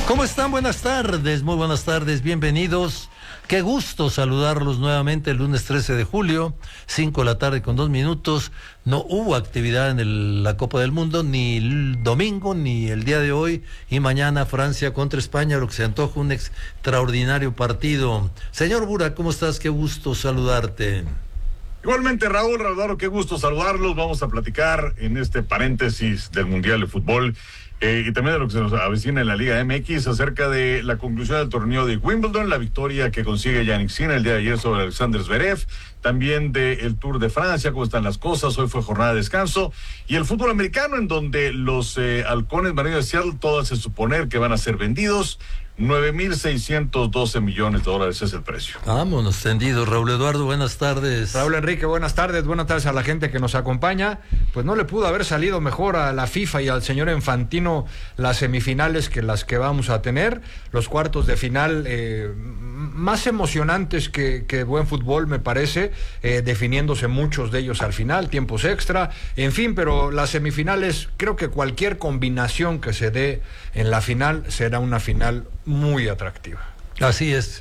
¿Cómo están? Buenas tardes, muy buenas tardes, bienvenidos. Qué gusto saludarlos nuevamente el lunes 13 de julio, 5 de la tarde con 2 minutos. No hubo actividad en la Copa del Mundo, ni el domingo, ni el día de hoy. Y mañana Francia contra España, lo que se antoja un extraordinario partido. Señor Bura, ¿cómo estás? Qué gusto saludarte. Igualmente, Raúl, qué gusto saludarlos. Vamos a platicar en este paréntesis del Mundial de Fútbol y también de lo que se nos avecina en la Liga MX acerca de la conclusión del torneo de Wimbledon, la victoria que consigue Jannik Sinner el día de ayer sobre Alexander Zverev, también del Tour de Francia, cómo están las cosas. Hoy fue jornada de descanso, y el fútbol americano, en donde los halcones marinos de Seattle, todo hace suponer que van a ser vendidos. $9,612 millones es el precio. Vámonos tendidos. Raúl Eduardo, buenas tardes. Raúl Enrique, buenas tardes a la gente que nos acompaña. Pues no le pudo haber salido mejor a la FIFA y al señor Infantino las semifinales que las que vamos a tener. Los cuartos de final más emocionantes que buen fútbol, me parece, definiéndose muchos de ellos al final, tiempos extra, en fin, pero las semifinales, creo que cualquier combinación que se dé en la final será una final muy atractiva. Así es,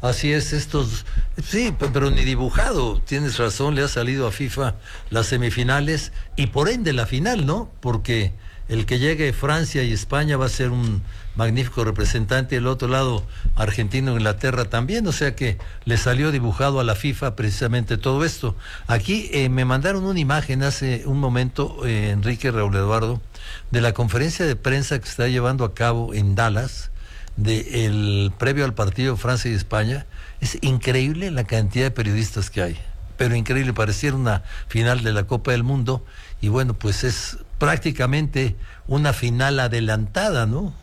sí, pero ni dibujado, tienes razón, le ha salido a FIFA las semifinales y por ende la final, ¿no? Porque el que llegue Francia y España va a ser un magnífico representante, el otro lado Argentina e Inglaterra también, o sea que le salió dibujado a la FIFA precisamente todo esto. Aquí me mandaron una imagen hace un momento, Enrique, Raúl Eduardo, de la conferencia de prensa que se está llevando a cabo en Dallas, previo al partido Francia y España. Es increíble la cantidad de periodistas que hay, pero increíble, pareciera una final de la Copa del Mundo, y bueno, pues es prácticamente una final adelantada, ¿no?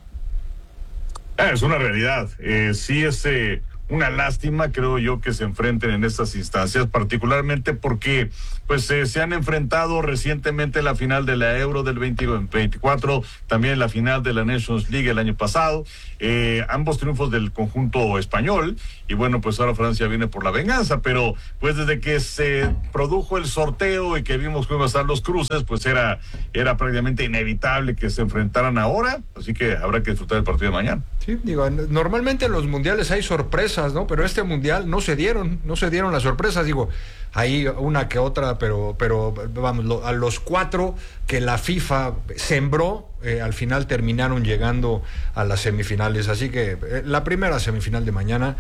Es una realidad, sí es una lástima, creo yo, que se enfrenten en estas instancias, particularmente porque pues se han enfrentado recientemente en la final de la Euro del 2024, también la final de la Nations League el año pasado, ambos triunfos del conjunto español, y bueno, pues ahora Francia viene por la venganza, pero pues desde que se produjo el sorteo y que vimos cómo iban a estar los cruces, pues era prácticamente inevitable que se enfrentaran ahora, así que habrá que disfrutar el partido de mañana. Sí, digo, normalmente en los mundiales hay sorpresas, ¿no? Pero este mundial no se dieron las sorpresas, digo, hay una que otra, pero vamos, a los 4 que la FIFA sembró, al final terminaron llegando a las semifinales, así que la primera semifinal de mañana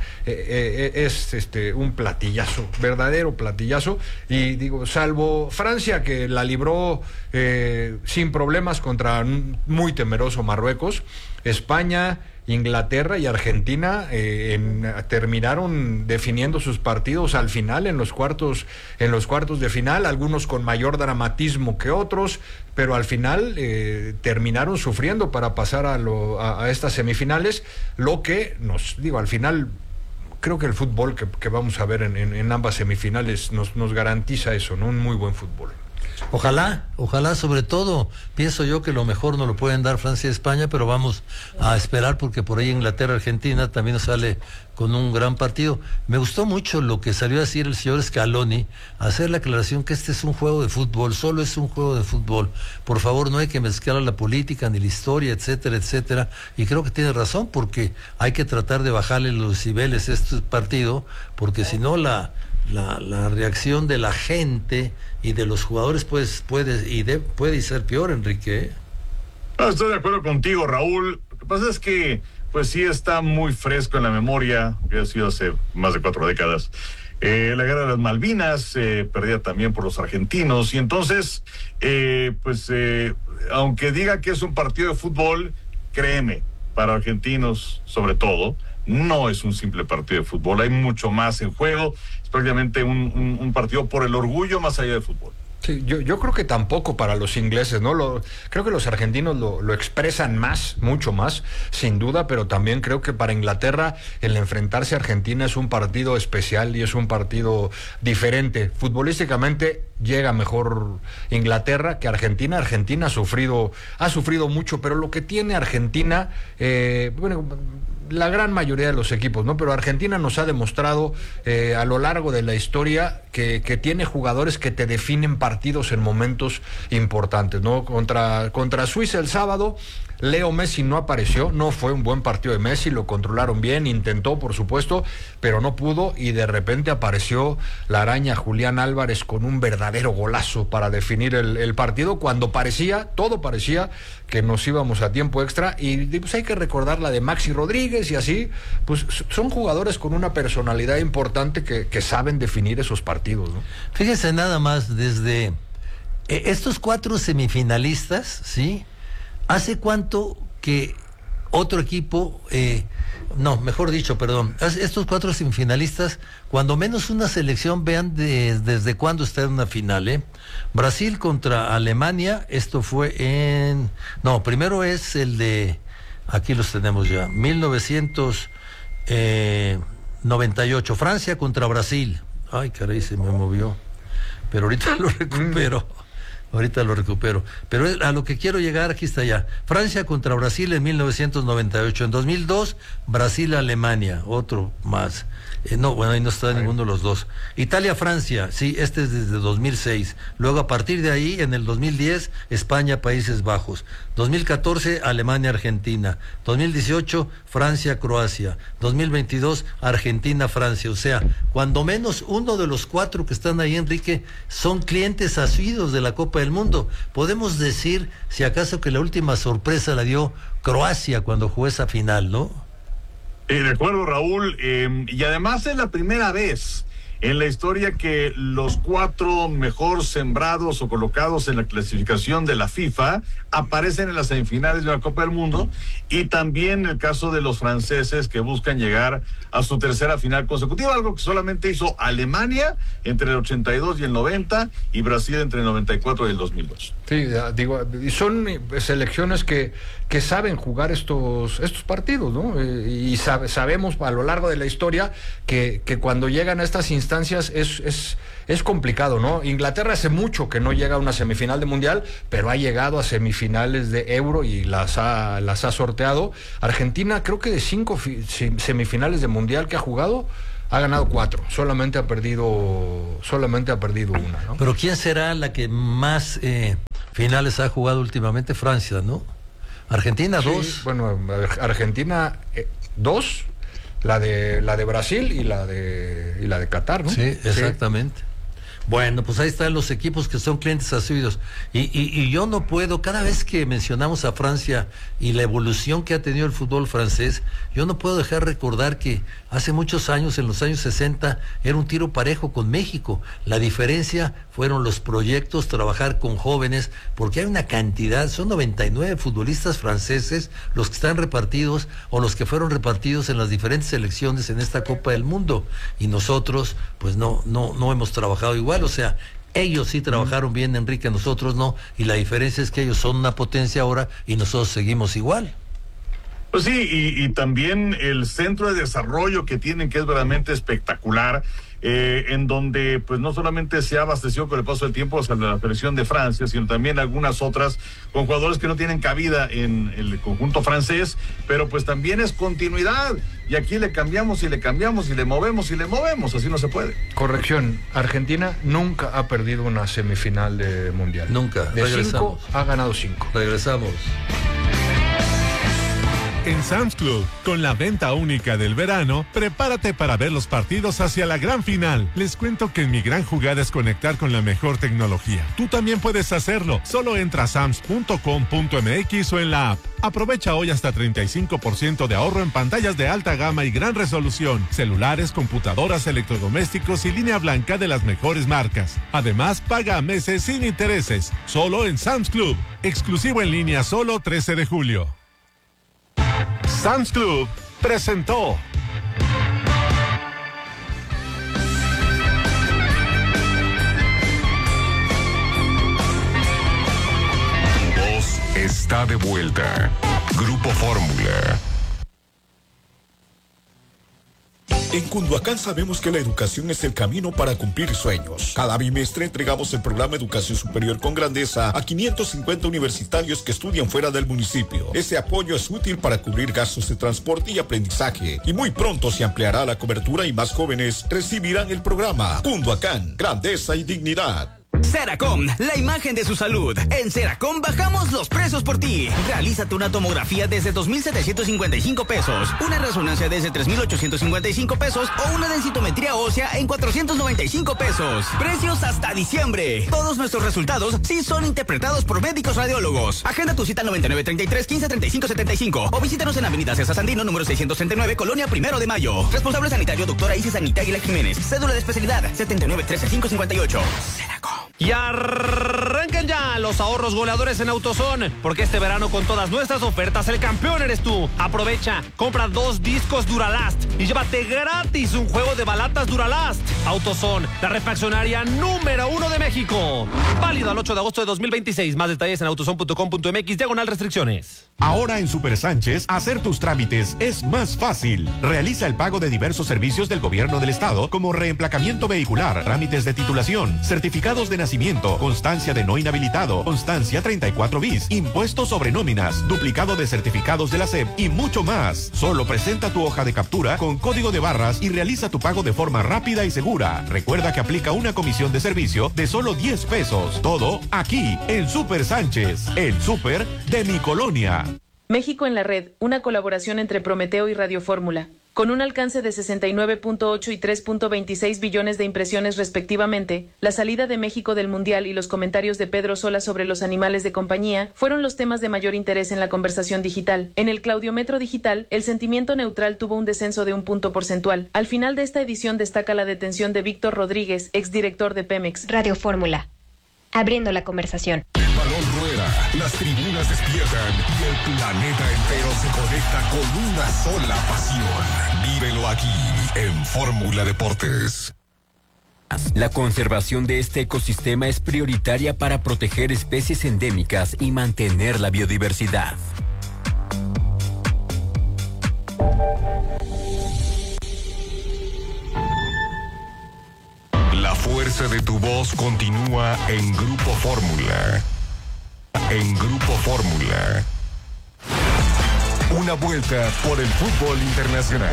es un platillazo, verdadero platillazo, y digo, salvo Francia, que la libró sin problemas contra un muy temeroso Marruecos, España, Inglaterra y Argentina terminaron definiendo sus partidos al final en los cuartos de final, algunos con mayor dramatismo que otros, pero al final terminaron sufriendo para pasar a estas semifinales, lo que al final creo que el fútbol que vamos a ver en ambas semifinales nos garantiza eso, ¿no? Un muy buen fútbol. Ojalá, sobre todo, pienso yo que lo mejor no lo pueden dar Francia y España, pero vamos a esperar, porque por ahí Inglaterra, Argentina también nos sale con un gran partido. Me gustó mucho lo que salió a decir el señor Scaloni, hacer la aclaración que este es un juego de fútbol, solo es un juego de fútbol. Por favor, no hay que mezclar la política ni la historia, etcétera, etcétera. Y creo que tiene razón, porque hay que tratar de bajarle los decibeles a este partido, porque si no la reacción de la gente y de los jugadores puede ser peor, Enrique. Estoy de acuerdo contigo, Raúl. Lo que pasa es que pues sí está muy fresco en la memoria, que ha sido hace más de 4 décadas. La guerra de las Malvinas, perdida también por los argentinos, y entonces aunque diga que es un partido de fútbol, créeme, para argentinos sobre todo, no es un simple partido de fútbol, hay mucho más en juego, es prácticamente un partido por el orgullo más allá del fútbol. Sí, yo creo que tampoco para los ingleses, ¿no? Creo que los argentinos lo expresan más, mucho más, sin duda, pero también creo que para Inglaterra el enfrentarse a Argentina es un partido especial y es un partido diferente. Futbolísticamente llega mejor Inglaterra que Argentina. Argentina ha sufrido mucho, pero lo que tiene Argentina, la gran mayoría de los equipos, ¿no? Pero Argentina nos ha demostrado a lo largo de la historia que tiene jugadores que te definen partidos en momentos importantes, ¿no? Contra Suiza el sábado, Leo Messi no apareció, no fue un buen partido de Messi, lo controlaron bien, intentó por supuesto, pero no pudo, y de repente apareció la araña Julián Álvarez con un verdadero golazo para definir el partido, cuando todo parecía que nos íbamos a tiempo extra, y pues hay que recordar la de Maxi Rodríguez y así, pues son jugadores con una personalidad importante que saben definir esos partidos, ¿no? Fíjese nada más, desde estos 4 semifinalistas, ¿sí? ¿Hace cuánto que otro equipo, estos 4 semifinalistas, cuando menos una selección, vean desde cuándo está en una final, Brasil contra Alemania, esto fue primero es el de, aquí los tenemos ya, 1998, Francia contra Brasil. Ay, caray, se me movió, pero ahorita lo recupero. Pero a lo que quiero llegar, aquí está ya. Francia contra Brasil en 1998. En 2002, Brasil-Alemania, otro más. Ahí no está ninguno de los dos. Italia-Francia, sí, este es desde 2006. Luego, a partir de ahí, en el 2010, España-Países Bajos. 2014, Alemania-Argentina. 2018, Francia-Croacia. 2022, Argentina-Francia. O sea, cuando menos uno de los 4 que están ahí, Enrique, son clientes asiduos de la Copa del Mundo. Podemos decir, si acaso, que la última sorpresa la dio Croacia cuando jugó esa final, ¿no? De acuerdo, Raúl, y además es la primera vez en la historia que los 4 mejor sembrados o colocados en la clasificación de la FIFA aparecen en las semifinales de la Copa del Mundo, y también el caso de los franceses que buscan llegar a su tercera final consecutiva, algo que solamente hizo Alemania entre el 82 y el 90, y Brasil entre el 94 y el 2002. Sí, digo, y son selecciones que saben jugar estos partidos, ¿no? Y sabemos a lo largo de la historia que cuando llegan a estas instancias es complicado, ¿no? Inglaterra hace mucho que no llega a una semifinal de Mundial, pero ha llegado a semifinales de Euro y las ha sorteado. Argentina, creo que de 5 semifinales de Mundial que ha jugado, ha ganado 4, solamente ha perdido una, ¿no? Pero ¿quién será la que más finales ha jugado últimamente? Francia, ¿no? Argentina, 2. Sí, bueno, Argentina 2, la de Brasil y la de Qatar, ¿no? Sí, exactamente. Sí. Bueno, pues ahí están los equipos que son clientes asiduos. Y yo no puedo, cada vez que mencionamos a Francia y la evolución que ha tenido el fútbol francés, yo no puedo dejar de recordar que hace muchos años, en los años 60, era un tiro parejo con México. La diferencia fueron los proyectos, trabajar con jóvenes, porque hay una cantidad, son 99 futbolistas franceses los que están repartidos o los que fueron repartidos en las diferentes selecciones en esta Copa del Mundo. Y nosotros, pues no hemos trabajado igual. O sea, ellos sí trabajaron bien, Enrique, nosotros no, y la diferencia es que ellos son una potencia ahora y nosotros seguimos igual. Pues sí, y también el centro de desarrollo que tienen, que es verdaderamente espectacular, en donde pues no solamente se ha abastecido con el paso del tiempo hasta la selección de Francia, sino también algunas otras con jugadores que no tienen cabida en el conjunto francés, pero pues también es continuidad, y aquí le cambiamos y le cambiamos y le movemos, así no se puede. Corrección, Argentina nunca ha perdido una semifinal de Mundial. Nunca. De 5 ha ganado 5. Regresamos. En Sam's Club, con la venta única del verano, prepárate para ver los partidos hacia la gran final. Les cuento que en mi gran jugada es conectar con la mejor tecnología. Tú también puedes hacerlo. Solo entra a sams.com.mx o en la app. Aprovecha hoy hasta 35% de ahorro en pantallas de alta gama y gran resolución, celulares, computadoras, electrodomésticos y línea blanca de las mejores marcas. Además, paga a meses sin intereses. Solo en Sam's Club. Exclusivo en línea solo 13 de julio. Sam's Club presentó. Tu voz está de vuelta. Grupo Fórmula. En Cunduacán sabemos que la educación es el camino para cumplir sueños. Cada bimestre entregamos el programa Educación Superior con Grandeza a 550 universitarios que estudian fuera del municipio. Ese apoyo es útil para cubrir gastos de transporte y aprendizaje. Y muy pronto se ampliará la cobertura y más jóvenes recibirán el programa. Cunduacán, Grandeza y Dignidad. Seracom, la imagen de su salud. En Seracom bajamos los precios por ti. Realízate una tomografía desde 2,755 pesos, una resonancia desde 3,855 pesos o una densitometría ósea en 495 pesos. Precios hasta diciembre. Todos nuestros resultados sí son interpretados por médicos radiólogos. Agenda tu cita 9933-1535-75 o visítanos en Avenida César Sandino, número 639, Colonia 1 de Mayo. Responsable sanitario, doctora Isis Anita Aguilar Jiménez. Cédula de especialidad 7913558. Seracom. Y arrancan ya los ahorros goleadores en AutoZone, porque este verano con todas nuestras ofertas el campeón eres tú. Aprovecha, compra 2 discos Duralast y llévate gratis un juego de balatas Duralast. AutoZone, la refaccionaria número 1 de México. Válido al 8 de agosto de 2026. Más detalles en autozone.com.mx/restricciones. Ahora en Super Sánchez, hacer tus trámites es más fácil. Realiza el pago de diversos servicios del gobierno del estado, como reemplacamiento vehicular, trámites de titulación, certificados de nacimiento, constancia de no inhabilitado, constancia 34 bis, impuestos sobre nóminas, duplicado de certificados de la SEP y mucho más. Solo presenta tu hoja de captura con código de barras y realiza tu pago de forma rápida y segura. Recuerda que aplica una comisión de servicio de solo 10 pesos. Todo aquí en Super Sánchez, el súper de mi colonia. México en la red, una colaboración entre Prometeo y Radio Fórmula. Con un alcance de 69.8 y 3.26 billones de impresiones respectivamente, la salida de México del Mundial y los comentarios de Pedro Sola sobre los animales de compañía fueron los temas de mayor interés en la conversación digital. En el Claudiometro digital, el sentimiento neutral tuvo un descenso de 1 punto porcentual. Al final de esta edición destaca la detención de Víctor Rodríguez, exdirector de Pemex. Radio Fórmula, abriendo la conversación. El balón rueda, las tribunas despiertan y el planeta entero se conecta con una sola pasión. Vívelo aquí en Fórmula Deportes. La conservación de este ecosistema es prioritaria para proteger especies endémicas y mantener la biodiversidad. La fuerza de tu voz continúa en Grupo Fórmula. En Grupo Fórmula. Una vuelta por el fútbol internacional.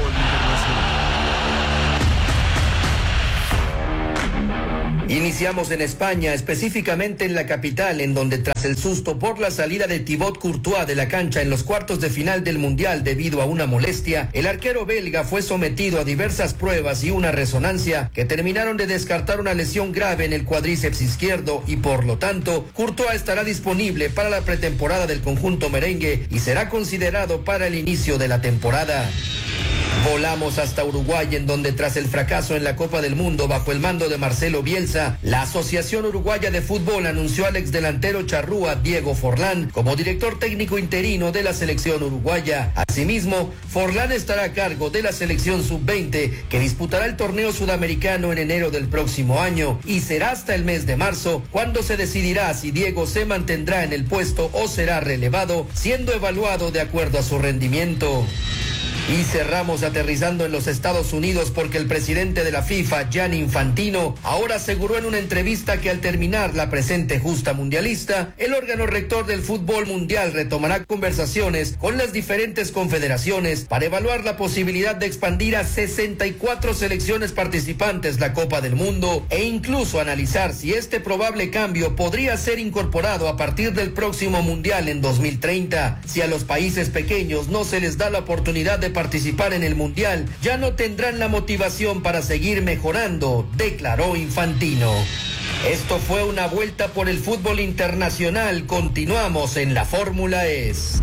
Iniciamos en España, específicamente en la capital, en donde tras el susto por la salida de Thibaut Courtois de la cancha en los cuartos de final del Mundial debido a una molestia, el arquero belga fue sometido a diversas pruebas y una resonancia que terminaron de descartar una lesión grave en el cuádriceps izquierdo y por lo tanto, Courtois estará disponible para la pretemporada del conjunto merengue y será considerado para el inicio de la temporada. Volamos hasta Uruguay, en donde tras el fracaso en la Copa del Mundo bajo el mando de Marcelo Bielsa, la Asociación Uruguaya de Fútbol anunció al exdelantero charrúa Diego Forlán como director técnico interino de la selección uruguaya. Asimismo, Forlán estará a cargo de la selección sub-20 que disputará el torneo sudamericano en enero del próximo año y será hasta el mes de marzo cuando se decidirá si Diego se mantendrá en el puesto o será relevado, siendo evaluado de acuerdo a su rendimiento. Y cerramos aterrizando en los Estados Unidos porque el presidente de la FIFA, Gianni Infantino, ahora aseguró en una entrevista que al terminar la presente justa mundialista, el órgano rector del fútbol mundial retomará conversaciones con las diferentes confederaciones para evaluar la posibilidad de expandir a 64 selecciones participantes la Copa del Mundo e incluso analizar si este probable cambio podría ser incorporado a partir del próximo mundial en 2030. Si a los países pequeños no se les da la oportunidad de participar en el Mundial, ya no tendrán la motivación para seguir mejorando, declaró Infantino. Esto fue una vuelta por el fútbol internacional. Continuamos en la Fórmula ES.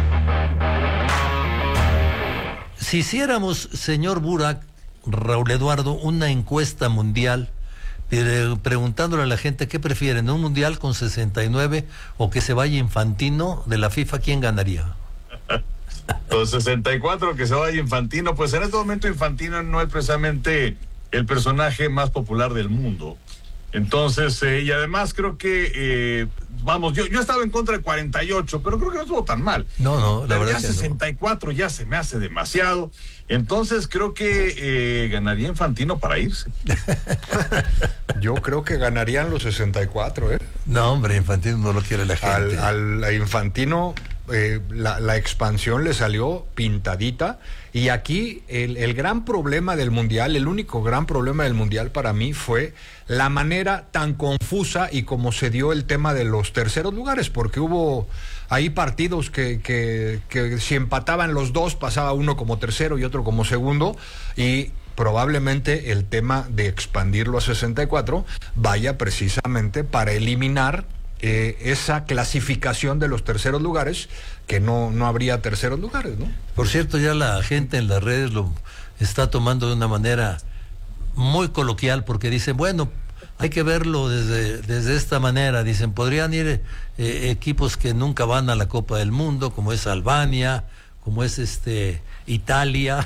Si hiciéramos, señor Burak, Raúl Eduardo, una encuesta mundial, preguntándole a la gente qué prefieren, un mundial con 69 o que se vaya Infantino de la FIFA, ¿quién ganaría? Los 64 que se vaya Infantino, pues en este momento Infantino no es precisamente el personaje más popular del mundo. Entonces, y además creo que, yo estaba en contra de 48, pero creo que no estuvo tan mal. No, la verdad ya 64 ya se me hace demasiado. Entonces creo que ganaría Infantino para irse. Yo creo que ganarían los 64, ¿eh? No, hombre, Infantino no lo quiere la gente. A Infantino la expansión le salió pintadita. Y aquí el gran problema del Mundial, el único gran problema del Mundial para mí fue la manera tan confusa y como se dio el tema de los terceros lugares, porque hubo ahí partidos que si empataban los dos, pasaba uno como tercero y otro como segundo, y probablemente el tema de expandirlo a 64 vaya precisamente para eliminar esa clasificación de los terceros lugares, que no habría terceros lugares, ¿no? Por cierto, ya la gente en las redes lo está tomando de una manera muy coloquial, porque dicen, bueno, hay que verlo desde esta manera. Dicen, podrían ir equipos que nunca van a la Copa del Mundo, como es Albania, como es Italia.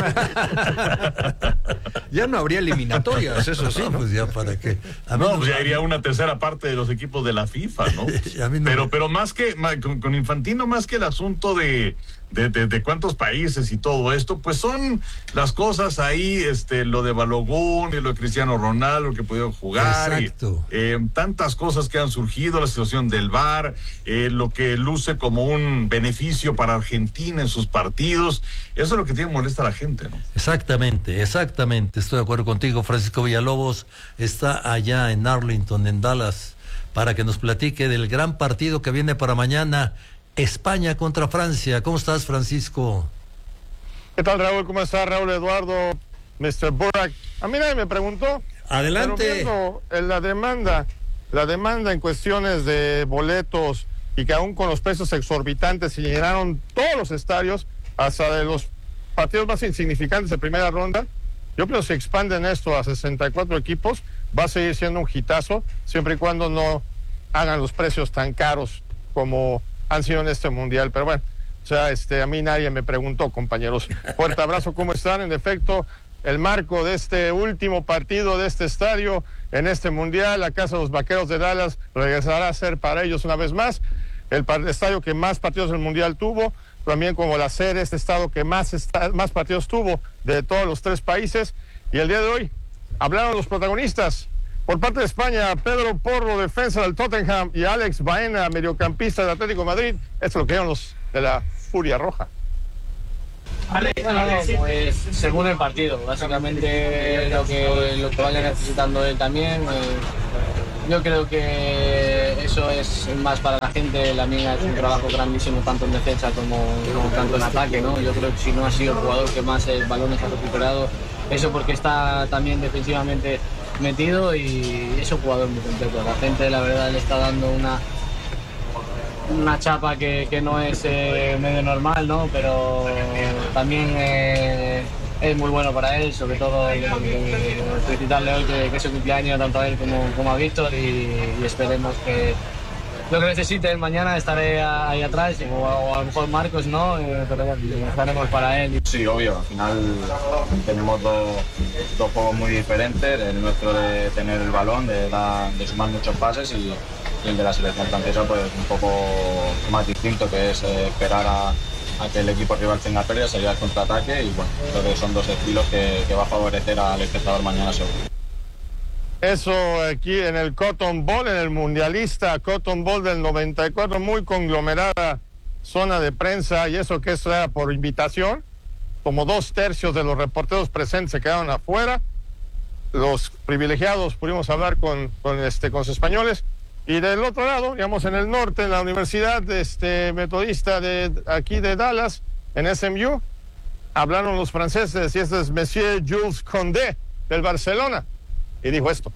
Ya no habría eliminatorias, eso sí, ¿no? Pues ya para qué. Pues ya iría una tercera parte de los equipos de la FIFA, ¿no? Pero más que con Infantino, más que el asunto de cuántos países y todo esto, pues son las cosas ahí, lo de Balogun y lo de Cristiano Ronaldo que pudieron jugar. Exacto. Y, tantas cosas que han surgido, la situación del VAR, lo que luce como un beneficio para Argentina en sus partidos. Eso es lo que tiene molesta a la gente, ¿no? Exactamente, estoy de acuerdo contigo. Francisco Villalobos está allá en Arlington, en Dallas, para que nos platique del gran partido que viene para mañana, España contra Francia. ¿Cómo estás, Francisco? ¿Qué tal, Raúl? ¿Cómo estás, Raúl Eduardo, Mr. Burak? A mí nadie me preguntó. Adelante. Pero viendo la demanda en cuestiones de boletos, y que aún con los precios exorbitantes se llenaron todos los estadios, hasta de los partidos más insignificantes de primera ronda, yo creo que si expanden esto a 64 equipos, va a seguir siendo un hitazo, siempre y cuando no hagan los precios tan caros como han sido en este mundial. Pero bueno, o sea, a mí nadie me preguntó, compañeros. Fuerte abrazo, ¿cómo están? En efecto, el marco de este último partido de este estadio en este mundial, la Casa de los Vaqueros de Dallas, regresará a ser para ellos una vez más el estadio que más partidos del mundial tuvo, también como la sede, este estadio que más partidos tuvo de todos los tres países. Y el día de hoy hablaron los protagonistas. Por parte de España, Pedro Porro, defensa del Tottenham, y Alex Baena, mediocampista del Atlético de Madrid. Esto es lo que eran los de la Furia Roja. Pues según el partido, básicamente lo que vaya necesitando él también. Yo creo que eso es más para la gente. La mía es un trabajo grandísimo tanto en defensa como tanto en ataque, ¿no? Yo creo que si no ha sido el jugador que más balones ha recuperado, eso porque está también defensivamente metido, y es un jugador muy completo. La gente, la verdad, le está dando una chapa que no es medio normal, ¿no? Pero también es muy bueno para él, sobre todo felicitarle hoy que es su cumpleaños, tanto a él como a Víctor, y esperemos que lo que necesite él mañana. Estaré ahí atrás, o a lo mejor Marcos, ¿no? Pero bueno, estaremos para él. Sí, obvio, al final tenemos dos juegos muy diferentes, el nuestro de tener el balón, de sumar muchos pases, y el de la selección francesa pues un poco más distinto, que es esperar a que el equipo rival tenga pérdida, salir al contraataque, y bueno, creo que son dos estilos que va a favorecer al espectador mañana seguro. Eso aquí en el Cotton Bowl, en el mundialista Cotton Bowl del 94, muy conglomerada zona de prensa, y eso que eso era por invitación. Como 2/3 de los reporteros presentes se quedaron afuera. Los privilegiados pudimos hablar con sus españoles. Y del otro lado, digamos en el norte, en la Universidad Metodista de aquí de Dallas, en SMU, hablaron los franceses, y este es Monsieur Jules Condé del Barcelona, y dijo esto.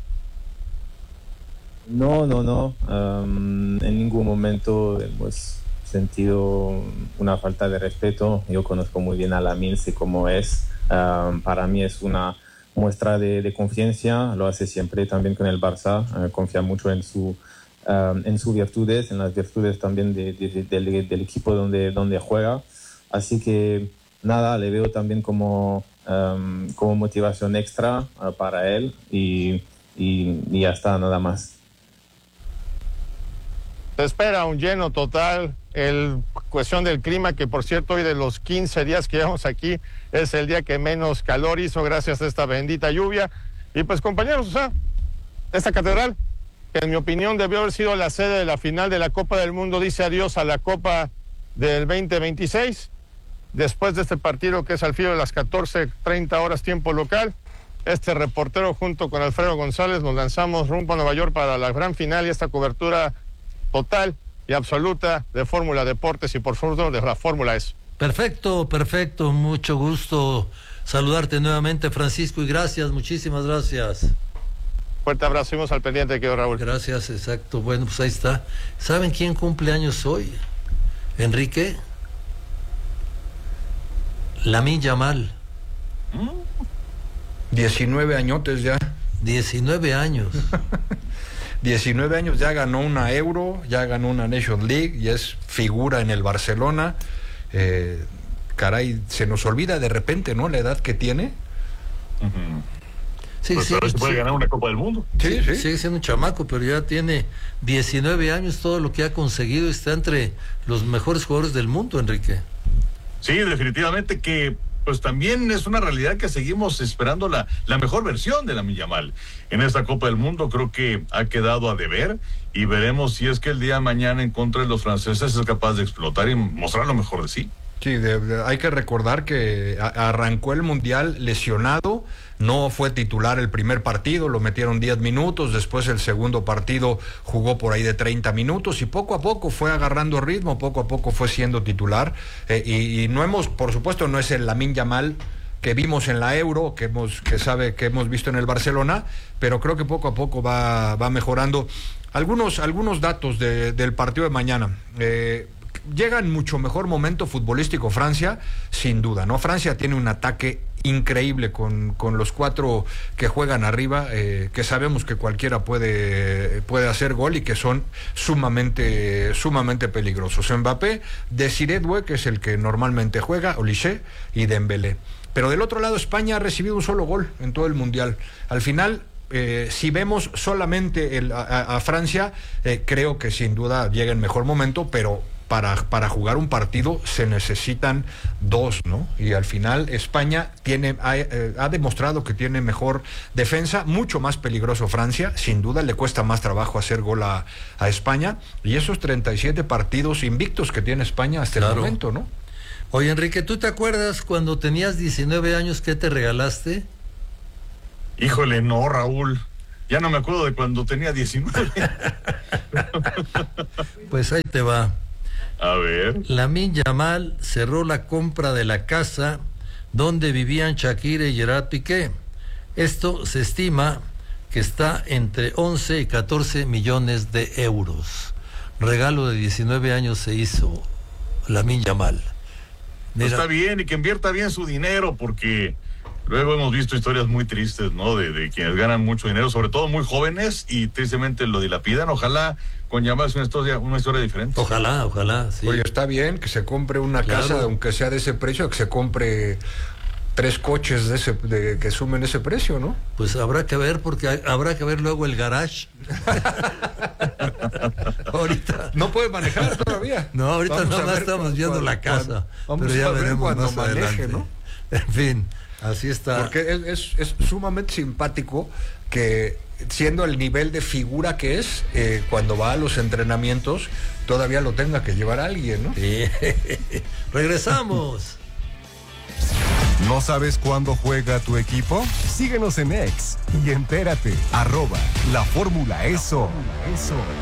No. En ningún momento hemos sentido una falta de respeto. Yo conozco muy bien a Lamine, sé cómo es. Para mí es una muestra de confianza. Lo hace siempre también con el Barça. Confía mucho en sus virtudes, en las virtudes también del equipo donde juega. Así que nada, le veo también como motivación extra para él, y ya está, nada más. Se espera un lleno total. Cuestión del clima, que por cierto hoy de los 15 días que llevamos aquí es el día que menos calor hizo gracias a esta bendita lluvia. Y pues compañeros, o sea, esta catedral, que en mi opinión debió haber sido la sede de la final de la Copa del Mundo, dice adiós a la Copa del 2026. Después de este partido, que es al filo de las 14:30 horas tiempo local, este reportero junto con Alfredo González nos lanzamos rumbo a Nueva York para la gran final y esta cobertura total y absoluta de Fórmula Deportes y por supuesto de la Fórmula E. Perfecto, mucho gusto saludarte nuevamente, Francisco, y gracias, muchísimas gracias. Fuerte abrazo, seguimos al pendiente, querido Raúl. Gracias, exacto. Bueno, pues ahí está. ¿Saben quién cumple años hoy? Enrique. Lamine Yamal. 19 añotes ya. 19 años. 19 años, ya ganó una Euro, ya ganó una Nation League y es figura en el Barcelona. Caray, se nos olvida de repente, ¿no? La edad que tiene. Sí, pues sí, se puede ganar una Copa del Mundo. Sí. Sigue siendo un chamaco, pero ya tiene 19 años, todo lo que ha conseguido, está entre los mejores jugadores del mundo, Enrique. Sí, definitivamente que pues también es una realidad que seguimos esperando la mejor versión de Lamine Yamal. En esta Copa del Mundo creo que ha quedado a deber y veremos si es que el día de mañana en contra de los franceses es capaz de explotar y mostrar lo mejor de sí. Sí, hay que recordar que arrancó el Mundial lesionado, no fue titular el primer partido, lo metieron 10 minutos, después el segundo partido jugó por ahí de 30 minutos y poco a poco fue agarrando ritmo, poco a poco fue siendo titular y no hemos, por supuesto, no es el Lamine Yamal que vimos en la Euro, que hemos visto en el Barcelona, pero creo que poco a poco va mejorando. Algunos datos del partido de mañana. Llega en mucho mejor momento futbolístico Francia, sin duda, ¿no? Francia tiene un ataque increíble con los 4 que juegan arriba, que sabemos que cualquiera puede hacer gol y que son sumamente peligrosos. Mbappé, Desiré Doué, que es el que normalmente juega, Olise y Dembélé. Pero del otro lado, España ha recibido un solo gol en todo el Mundial. Al final, si vemos solamente a Francia, creo que sin duda llega en mejor momento, pero para jugar un partido se necesitan 2, ¿no? Y al final España ha demostrado que tiene mejor defensa, mucho más peligroso Francia, sin duda le cuesta más trabajo hacer gol a España, y esos 37 partidos invictos que tiene España hasta el momento, ¿no? Oye, Enrique, ¿tú te acuerdas cuando tenías 19 años qué te regalaste? Híjole, no, Raúl. Ya no me acuerdo de cuando tenía 19. Pues ahí te va. A ver. Lamine Yamal cerró la compra de la casa donde vivían Shakira y Gerard Piqué. Esto se estima que está entre 11 y 14 millones de euros. Regalo de 19 años se hizo Lamine Yamal. Pues está bien, y que invierta bien su dinero, porque luego hemos visto historias muy tristes, ¿no? De quienes ganan mucho dinero, sobre todo muy jóvenes, y tristemente lo dilapidan. Ojalá con Yamal es una historia diferente. Ojalá, sí. Oye, está bien que se compre una casa, aunque sea de ese precio, que se compre 3 coches que sumen ese precio, ¿no? Pues habrá que ver, porque habrá que ver luego el garage. Ahorita no puede manejar todavía. No, ahorita nada más estamos viendo la casa. Pero ya veremos más adelante, ¿no? En fin, así está. Porque es sumamente simpático que, siendo el nivel de figura que es, cuando va a los entrenamientos, todavía lo tenga que llevar alguien, ¿no? Sí. Regresamos. ¿No sabes cuándo juega tu equipo? Síguenos en X y entérate. @La Fórmula Eso.